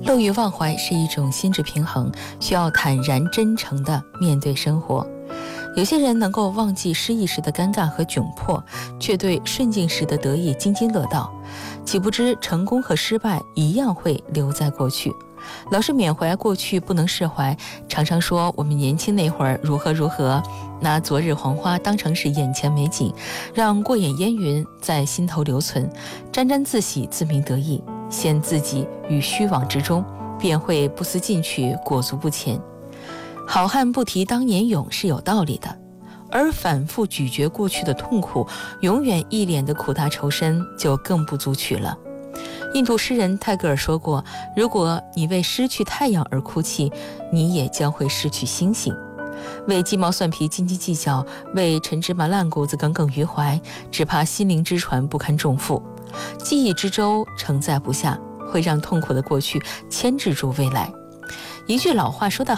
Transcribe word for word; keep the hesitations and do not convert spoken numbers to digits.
乐于忘怀是一种心智平衡，需要坦然真诚地面对生活。有些人能够忘记失意时的尴尬和窘迫，却对顺境时的得意津津乐道，岂不知成功和失败一样会留在过去。老是缅怀过去不能释怀，常常说我们年轻那会儿如何如何，拿昨日黄花当成是眼前美景，让过眼烟云在心头留存，沾沾自喜，自鸣得意，陷自己于虚妄之中，便会不思进取，裹足不前。好汉不提当年勇是有道理的，而反复咀嚼过去的痛苦，永远一脸的苦大仇深，就更不足取了。印度诗人泰戈尔说过，如果你为失去太阳而哭泣，你也将会失去星星。为鸡毛蒜皮斤斤计较，为陈芝麻烂谷子耿耿于怀，只怕心灵之船不堪重负，记忆之舟承载不下，会让痛苦的过去牵制住未来。一句老话说得